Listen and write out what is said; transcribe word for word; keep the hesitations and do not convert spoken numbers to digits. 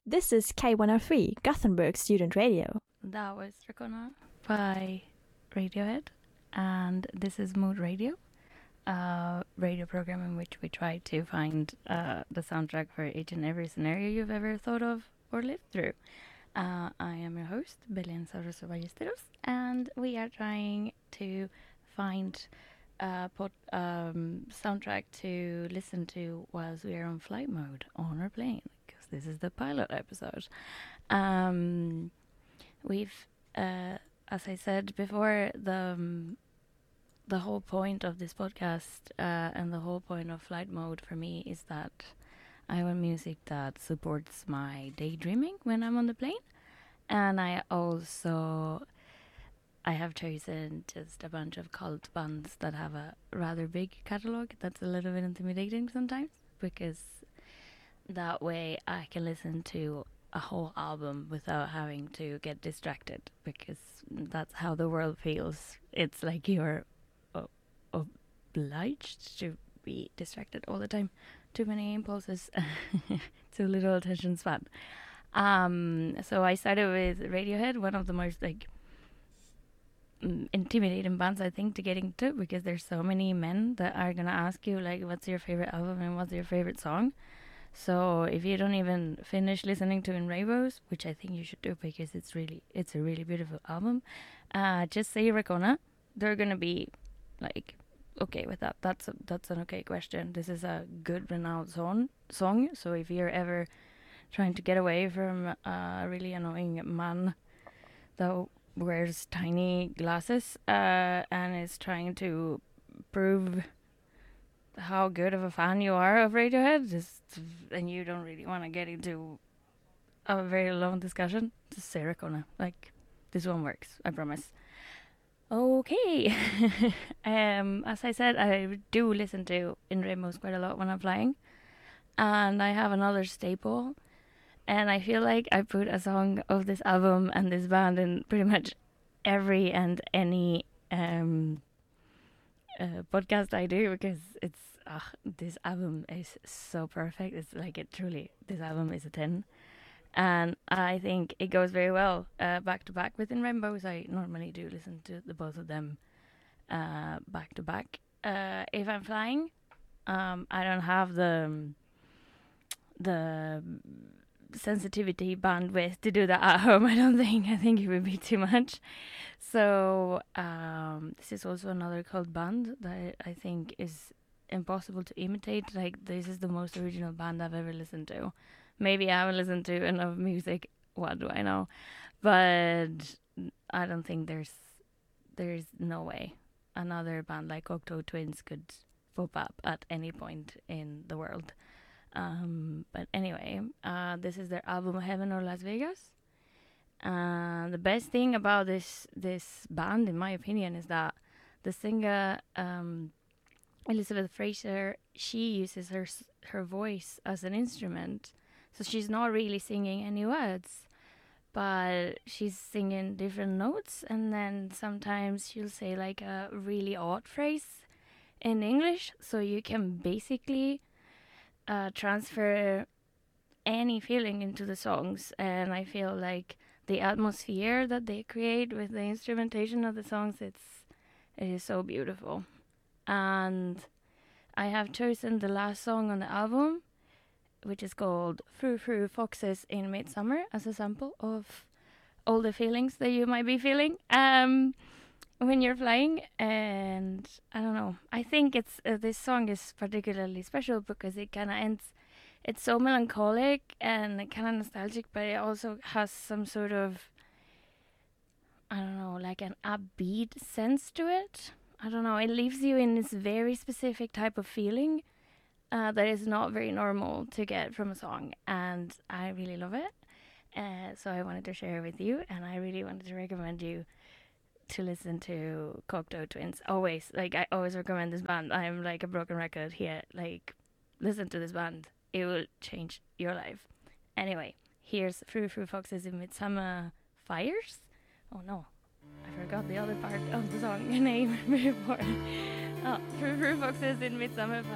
This is K one oh three, Gothenburg Student Radio. That was Dracona by Radiohead, and this is Mood Radio, a radio program in which we try to find uh, the soundtrack for each and every scenario you've ever thought of or lived through. Uh, I am your host, Belén Sauroso Ballesteros, and we are trying to find a pod, um, soundtrack to listen to whilst we are on flight mode on our plane, because this is the pilot episode. Um, we've, uh, as I said before, the um, the whole point of this podcast uh, and the whole point of flight mode for me is that I want music that supports my daydreaming when I'm on the plane, and I also I have chosen just a bunch of cult bands that have a rather big catalog that's a little bit intimidating sometimes, because that way I can listen to a whole album without having to get distracted, because that's how the world feels. It's like you're uh, obliged to be distracted all the time. Too many impulses, too little attention span. Um, so I started with Radiohead, one of the most like mm, intimidating bands I think to get into, because there's so many men that are gonna ask you like, what's your favorite album and what's your favorite song. So if you don't even finish listening to In Rainbows, which I think you should do because it's really it's a really beautiful album, uh, just say Racona. They're gonna be like okay with that. That's a, that's an okay question. This is a good renowned song. Song. So if you're ever trying to get away from a really annoying man that wears tiny glasses uh, and is trying to prove how good of a fan you are of Radiohead, just and you don't really want to get into a very long discussion, just say Racona. Like, this one works, I promise. Okay. um, as I said, I do listen to In Rainbows quite a lot when I'm flying, and I have another staple, and I feel like I put a song of this album and this band in pretty much every and any um uh, podcast I do, because it's uh, this album is so perfect. It's like it truly this album is a ten, and I think it goes very well uh, back to back with In Rainbows. I normally do listen to the both of them uh, back to back. Uh, if I'm flying, um, I don't have the the sensitivity bandwidth to do that at home. I don't think. I think it would be too much. So um, this is also another cult band that I think is impossible to imitate. Like, this is the most original band I've ever listened to. Maybe I haven't listened to enough music. What do I know? But I don't think there's there's no way another band like Cocteau Twins could pop up at any point in the world. Um, but anyway, uh, this is their album Heaven or Las Vegas. Uh, the best thing about this this band, in my opinion, is that the singer um, Elizabeth Fraser, she uses her her voice as an instrument, so she's not really singing any words, but she's singing different notes, and then sometimes she'll say like a really odd phrase in English, so you can basically uh, transfer any feeling into the songs, and I feel like the atmosphere that they create with the instrumentation of the songs, it's it is so beautiful. And I have chosen the last song on the album, which is called Frou Frou Foxes in Midsummer, as a sample of all the feelings that you might be feeling um, when you're flying. And I don't know, I think it's uh, this song is particularly special because it kind of ends. It's so melancholic and kind of nostalgic, but it also has some sort of, I don't know, like an upbeat sense to it. I don't know, it leaves you in this very specific type of feeling uh, that is not very normal to get from a song, and I really love it. Uh, so I wanted to share it with you, and I really wanted to recommend you to listen to Cocteau Twins. Always, like, I always recommend this band. I'm like a broken record here. Like, listen to this band. It will change your life. Anyway, here's Frou Frou Foxes in Midsummer Fires. Oh no, I forgot the other part of the song name before. Oh, Frou Frou Foxes in Midsummer Fires.